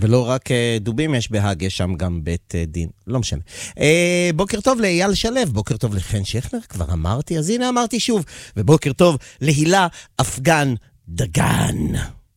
ולא רק דובים יש בהאג, יש שם גם בית דין. לא משנה. בוקר טוב לאייל שלו, בוקר טוב לחן שכנר, כבר אמרתי, אז הנה אמרתי שוב. ובוקר טוב להילה אפגן דגן.